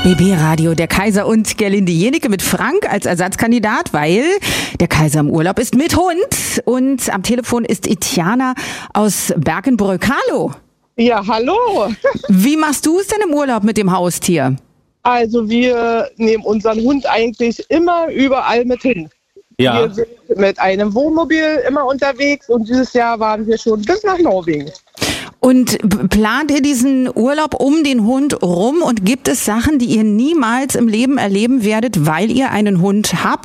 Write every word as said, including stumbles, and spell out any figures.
B B-Radio, der Kaiser und Gerlinde Jenecke mit Frank als Ersatzkandidat, weil der Kaiser im Urlaub ist mit Hund. Und am Telefon ist Etiana aus Berkenbrück. Hallo. Ja, hallo. Wie machst du es denn im Urlaub mit dem Haustier? Also wir nehmen unseren Hund eigentlich immer überall mit hin. Ja. Wir sind mit einem Wohnmobil immer unterwegs und dieses Jahr waren wir schon bis nach Norwegen. Und p- plant ihr diesen Urlaub um den Hund rum und gibt es Sachen, die ihr niemals im Leben erleben werdet, weil ihr einen Hund habt?